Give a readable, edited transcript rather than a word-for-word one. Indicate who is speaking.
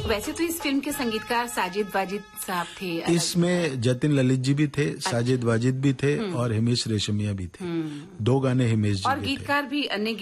Speaker 1: वैसे तो इस फिल्म के संगीतकार साजिद वाजिद साहब थे।
Speaker 2: इसमें जतिन ललित जी भी थे, साजिद वाजिद भी थे और हिमेश रेशमिया भी थे। 2 गाने हिमेश जी
Speaker 1: और
Speaker 2: के
Speaker 1: गीतकार भी अन्य